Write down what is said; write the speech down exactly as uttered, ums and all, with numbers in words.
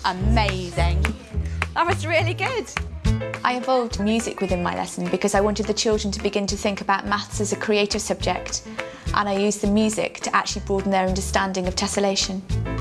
amazing. That was really good. I involved music within my lesson because I wanted the children to begin to think about maths as a creative subject, and I used the music to actually broaden their understanding of tessellation.